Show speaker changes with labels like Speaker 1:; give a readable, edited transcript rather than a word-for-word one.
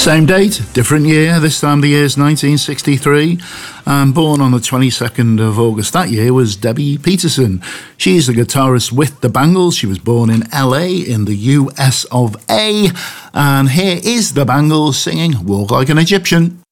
Speaker 1: Same date, different year. This time the year's 1963. Born on the 22nd of August that year was Debbie Peterson. She's the guitarist with the Bangles. She was born in LA in the US of A. And here is the Bangles singing Walk Like an Egyptian.